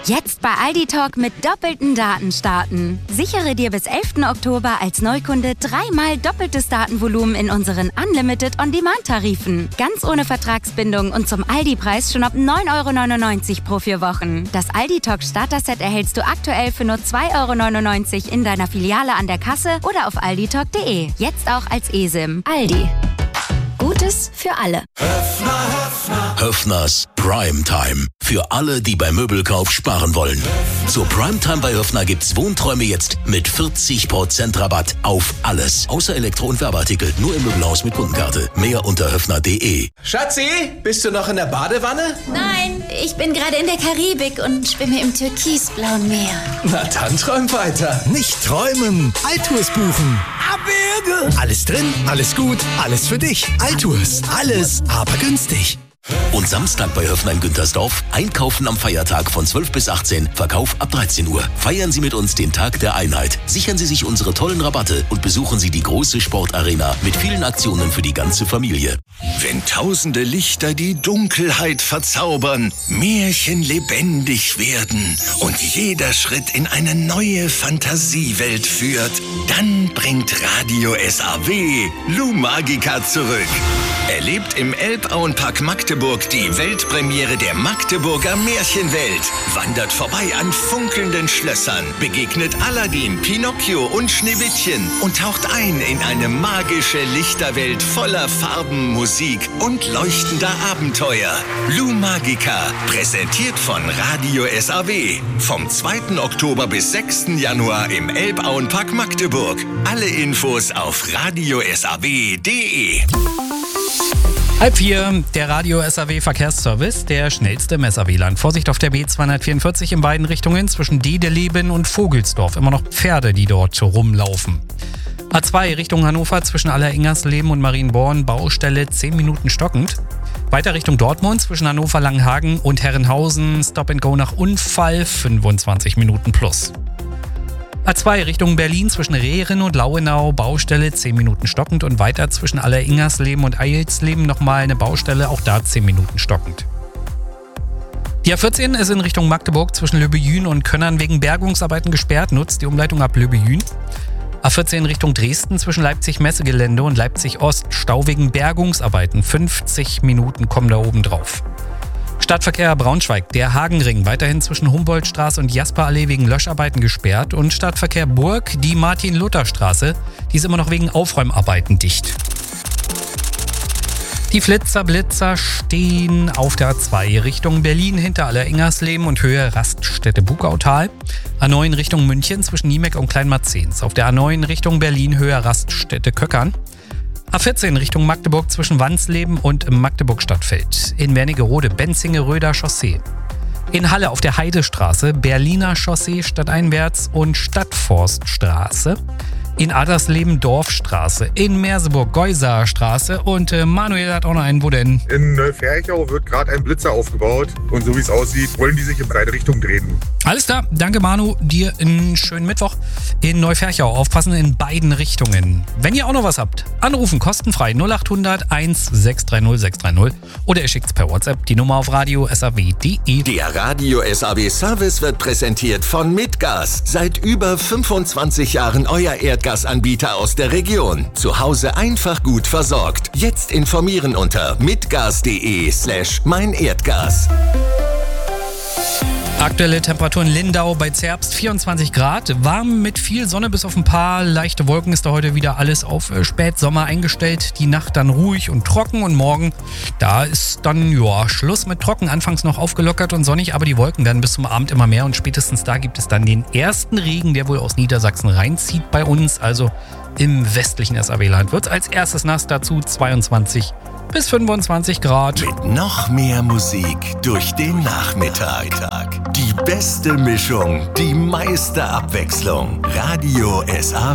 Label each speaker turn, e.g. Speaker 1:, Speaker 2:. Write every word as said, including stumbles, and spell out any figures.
Speaker 1: Jetzt bei Aldi Talk mit doppelten Daten starten. Sichere dir bis elften Oktober als Neukunde dreimal doppeltes Datenvolumen in unseren Unlimited On-Demand-Tarifen. Ganz ohne Vertragsbindung und zum Aldi-Preis schon ab neun Euro neunundneunzig pro vier Wochen. Das Aldi Talk Starter-Set erhältst du aktuell für nur zwei Euro neunundneunzig in deiner Filiale an der Kasse oder auf alditalk punkt de. Jetzt auch als eSIM. Aldi. Gutes für alle.
Speaker 2: Höffner, Höffner.
Speaker 3: Höffners Primetime. Für alle, die beim Möbelkauf sparen wollen. Zur Primetime bei Höffner gibt's Wohnträume jetzt mit vierzig Prozent Rabatt auf alles. Außer Elektro- und Werbeartikel. Nur im Möbelhaus mit Kundenkarte. Mehr unter höffner punkt de.
Speaker 2: Schatzi, bist du noch in der Badewanne?
Speaker 4: Nein, ich bin gerade in der Karibik und schwimme im türkisblauen Meer.
Speaker 2: Na dann träum weiter.
Speaker 5: Nicht träumen, Altours buchen.
Speaker 2: Abwürge.
Speaker 5: Alles drin, alles gut, alles für dich. Altours, alles, aber günstig.
Speaker 3: Und Samstag bei Höffner in Güntersdorf. Einkaufen am Feiertag von zwölf bis achtzehn. Verkauf ab dreizehn Uhr. Feiern Sie mit uns den Tag der Einheit. Sichern Sie sich unsere tollen Rabatte und besuchen Sie die große Sportarena mit vielen Aktionen für die ganze Familie.
Speaker 6: Wenn tausende Lichter die Dunkelheit verzaubern, Märchen lebendig werden und jeder Schritt in eine neue Fantasiewelt führt, dann bringt Radio S A W Lou Magica zurück. Erlebt im Elbauenpark Magdeburg die Weltpremiere der Magdeburger Märchenwelt. Wandert vorbei an funkelnden Schlössern, begegnet Aladdin, Pinocchio und Schneewittchen und taucht ein in eine magische Lichterwelt voller Farben, Musik und leuchtender Abenteuer. Lou Magica, präsentiert von Radio S A W. Vom zweiten Oktober bis sechsten Januar im Elbauenpark Magdeburg. Alle Infos auf radio s a w punkt de.
Speaker 7: Halb vier, der Radio S A W Verkehrsservice, der schnellste im S A W-Land. Vorsicht auf der B zweihundertvierundvierzig in beiden Richtungen zwischen Dedeleben und Vogelsdorf. Immer noch Pferde, die dort rumlaufen. A zwei Richtung Hannover zwischen Alleringersleben und Marienborn, Baustelle zehn Minuten stockend. Weiter Richtung Dortmund zwischen Hannover-Langenhagen und Herrenhausen, Stop and Go nach Unfall, fünfundzwanzig Minuten plus. A zwei Richtung Berlin zwischen Rehren und Lauenau, Baustelle zehn Minuten stockend und weiter zwischen Alleringersleben und Eilsleben nochmal eine Baustelle, auch da zehn Minuten stockend. Die A vierzehn ist in Richtung Magdeburg zwischen Löbejün und Könnern wegen Bergungsarbeiten gesperrt, nutzt die Umleitung ab Löbejün. A vierzehn Richtung Dresden zwischen Leipzig-Messegelände und Leipzig-Ost, Stau wegen Bergungsarbeiten, fünfzig Minuten kommen da oben drauf. Stadtverkehr Braunschweig, der Hagenring, weiterhin zwischen Humboldtstraße und Jasperallee wegen Löscharbeiten gesperrt und Stadtverkehr Burg, die Martin-Luther-Straße, die ist immer noch wegen Aufräumarbeiten dicht. Die Flitzer-Blitzer stehen auf der A zwei Richtung Berlin hinter Alleringersleben und Höhe Raststätte Bukautal. A neun Richtung München zwischen Niemeck und Kleinmarzens. Auf der A neun Richtung Berlin Höhe Raststätte Köckern. A vierzehn Richtung Magdeburg zwischen Wansleben und Magdeburg-Stadtfeld. In Wernigerode Benzinge-Röder Chaussee. In Halle auf der Heidestraße Berliner Chaussee stadteinwärts und Stadtforststraße. In Adlersleben Dorfstraße. In Merseburg Geuser Straße. Und äh, Manuel hat auch noch einen, wo denn?
Speaker 8: In Neuferchau wird gerade ein Blitzer aufgebaut. Und so wie es aussieht, wollen die sich in beide Richtungen drehen.
Speaker 7: Alles klar, danke Manu. Dir einen schönen Mittwoch in Neuferchau. Aufpassen in beiden Richtungen. Wenn ihr auch noch was habt, anrufen kostenfrei null acht hundert eins sechs drei null sechs drei null oder ihr schickt's per WhatsApp die Nummer auf radio s a w punkt de.
Speaker 6: Der Radio S A W Service wird präsentiert von Mitgas. Seit über fünfundzwanzig Jahren euer Erdgasanbieter aus der Region. Zu Hause einfach gut versorgt. Jetzt informieren unter mitgas punkt de slash mein Erdgas.
Speaker 7: Aktuelle Temperatur in Lindau bei Zerbst vierundzwanzig Grad. Warm mit viel Sonne, bis auf ein paar leichte Wolken ist da heute wieder alles auf Spätsommer eingestellt. Die Nacht dann ruhig und trocken und morgen, da ist dann ja Schluss mit trocken. Anfangs noch aufgelockert und sonnig, aber die Wolken werden bis zum Abend immer mehr und spätestens da gibt es dann den ersten Regen, der wohl aus Niedersachsen reinzieht bei uns. Also im westlichen S A W-Land wird es als erstes nass, dazu zweiundzwanzig bis fünfundzwanzig Grad.
Speaker 6: Mit noch mehr Musik durch den Nachmittag. Die beste Mischung, die meiste Abwechslung. Radio S A W.